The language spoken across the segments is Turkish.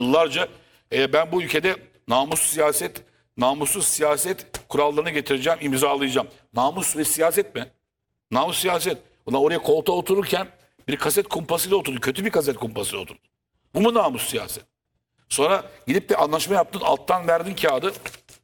Yıllarca ben bu ülkede namussuz siyaset kurallarını getireceğim, imzalayacağım. Namus ve siyaset mi? Namus siyaset. Ulan oraya koltuğa otururken bir kaset kumpasıyla oturdu. Kötü bir kaset kumpasıyla oturdu. Bu mu namus siyaset? Sonra gidip de anlaşma yaptın, alttan verdin kağıdı.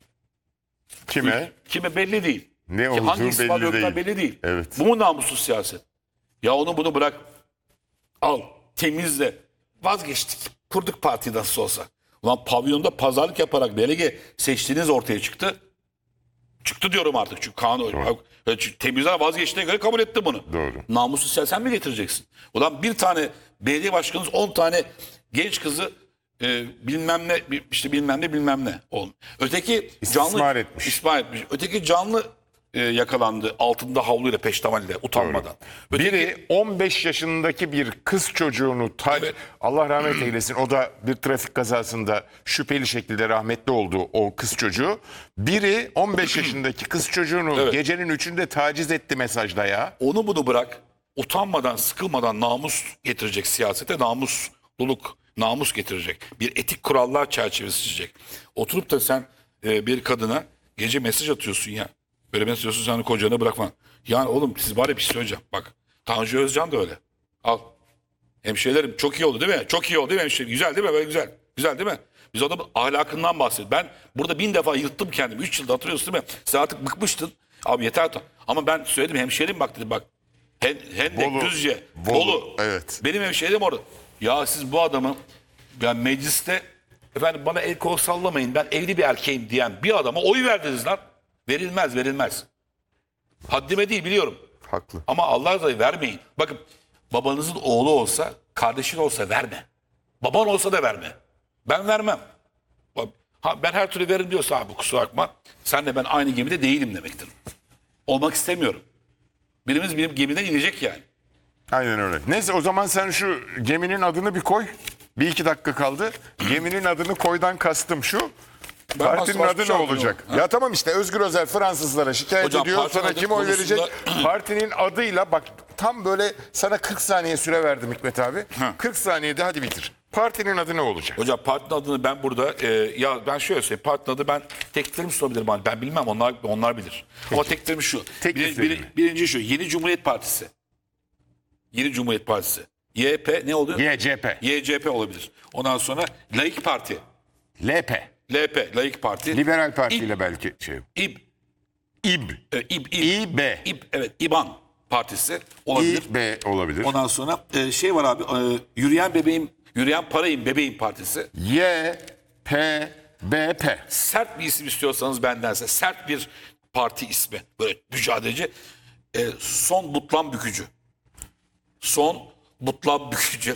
Kime? Kime belli değil. Ne olduğu hangi ispat belli değil. belli değil. Evet. Bu mu namussuz siyaset? Ya onu bunu bırak. Al, temizle. Vazgeçtik. Kurduk partiyi nasıl olsa. Ulan pavyonda pazarlık yaparak delege seçtiğiniz ortaya çıktı. Çıktı diyorum artık çünkü kanun. Temizler vazgeçtiğine göre kabul etti bunu. Doğru. Namussuz siyaset sen mi getireceksin? Ulan bir tane belediye başkanınız 10 tane genç kızı bilmem ne işte bilmem ne. Öteki canlı İstismar etmiş. İstismar etmiş. Öteki canlı yakalandı altında havluyla peştemalde utanmadan. Öteki, Biri 15 yaşındaki bir kız çocuğunu Evet. Allah rahmet eylesin, o da bir trafik kazasında şüpheli şekilde rahmetli oldu o kız çocuğu. Biri 15 yaşındaki kız çocuğunu Evet. gecenin 3'ünde taciz etti mesajla ya. onu bunu bırak. Utanmadan, sıkılmadan namus getirecek siyasete, namus getirecek. Bir etik kurallar çerçevesi çizecek. Oturup da sen bir kadına gece mesaj atıyorsun ya. Böyle mesaj atıyorsun, sen kocanı bırakma. Yani oğlum siz var ya bir şey söyleyeceğim. Bak Tanju Özcan da öyle. Al. Hemşehrilerim çok iyi oldu değil mi? Çok iyi oldu değil mi hemşehrilerim? Güzel değil mi? Böyle güzel. Güzel değil mi? Biz adamın ahlakından bahsediyoruz. Ben burada 1000 defa yırttım kendimi. 3 yılda hatırlıyorsun değil mi? Sen artık bıkmıştın. Abi yeter. Ama ben söyledim hemşehrim bak dedim bak. Hendek, Bolu, Düzce, Bolu, Bolu. evet. Benim hemşehrim orada. Ya siz bu adamı ben mecliste efendim bana el kol sallamayın ben evli bir erkeğim diyen bir adama oy verdiniz lan. Verilmez. Haddime değil biliyorum. Haklı. Ama Allah da vermeyin. Bakın babanızın oğlu olsa, kardeşin olsa verme. Baban olsa da verme. Ben vermem. Ben her türlü veririm diyorsa abi kusura bakma. Senle ben aynı gemide değilim demektir. Olmak istemiyorum. Birimiz benim gemiden inecek yani. Aynen öyle. Neyse o zaman sen şu geminin adını bir koy. Bir iki dakika kaldı. Geminin adını koydan kastım şu. Partinin başka adı bir ne şey olacak? anlıyorum. Ya tamam işte Özgür Özel Fransızlara şikayet Hocam, ediyor. partinin Sana adı kim oy verecek? konusunda- Partinin adıyla bak tam böyle sana 40 saniye süre verdim Hikmet abi. 40 saniyede hadi bitir. Partinin adı ne olacak? Hocam partinin adını ben burada ya ben şöyle söyleyeyim. Partinin adı ben tekliflerimi sunabilirim. Hani ben bilmem onlar bilir. Ama tekliflerim şu. Tekliflerini. Birinci şu. Yeni Cumhuriyet Partisi. Yeni Cumhuriyet Partisi. YP ne oluyor? YCP. YCP olabilir. Ondan sonra Laik Parti. LP. LP, Laik Parti. Liberal Parti ile belki şey. İB. İB. İB. İB, evet, İBAN Partisi olabilir. İB olabilir. Ondan sonra şey var abi, Yürüyen Parayım Bebeğim Partisi. YPBP. Sert bir isim istiyorsanız bendense, sert bir parti ismi. Böyle mücadeleci. Son Butlan Bükücü. Son Butlan Bükücü.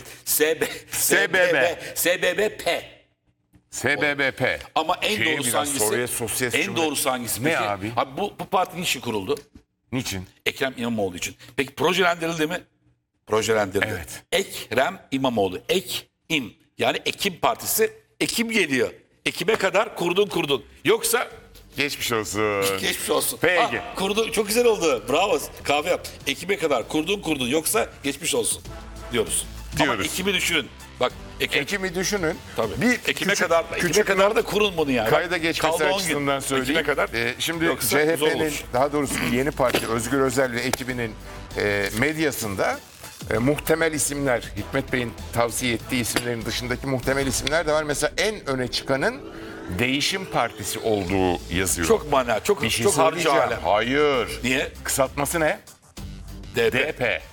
SBBP. SBBP. Ama en Şeye doğrusu biraz hangisi? Sovyet Sosyalist En doğrusu hangisi? Ne peki? abi? Bu parti niçin kuruldu? Niçin? Ekrem İmamoğlu için. Peki projelendirildi mi? Projelendirildi. Evet. Ekrem İmamoğlu. Ekim. Yani Ekim Partisi. Ekim geliyor. Ekim'e kadar kurdun. Yoksa Geçmiş olsun. geçmiş olsun. Peki. Kurdu. Çok güzel oldu. Bravo. Kahve yap. Ekim'e kadar kurdun. Yoksa geçmiş olsun diyoruz. Ama Diyoruz. Ekim'i düşünün. Bak Ekim'i düşünün. Tabii. Bir Ekim'e küçük, kadar küçük kadar da kurun bunu yani. kayda geçmesi Kaldı 10 gün. açısından söyleyeyim. Ekim'e kadar. Şimdi Yoksa zor CHP'nin olur. daha doğrusu yeni parti Özgür Özel ve ekibinin medyasında muhtemel isimler, Hikmet Bey'in tavsiye ettiği isimlerin dışındaki muhtemel isimler de var. Mesela en öne çıkanın Değişim Partisi olduğu yazıyor. Çok mana, çok bir şey çok harcı söyleyeceğim. alem. Hayır. Niye? Kısaltması ne? DP. DP.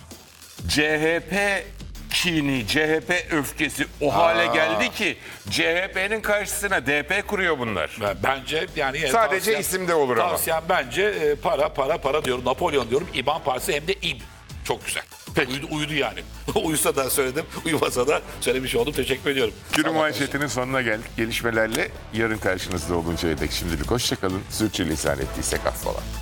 CHP kini, CHP öfkesi o hale geldi ki CHP'nin karşısına DP kuruyor bunlar. Bence yani Sadece isimde olur ama. Tavsiyem bence para diyorum. Napolyon diyorum. İBAN Partisi hem de İB. Çok güzel. Peki. Uyudu yani. Uyusa da söyledim, uyumasa da söylemiş oldum. Teşekkür ediyorum. Günün manşetinin sonuna geldik. Gelişmelerle yarın karşınızda oluncaya dek şimdilik hoşçakalın. Sürçülisan ettiysek affola.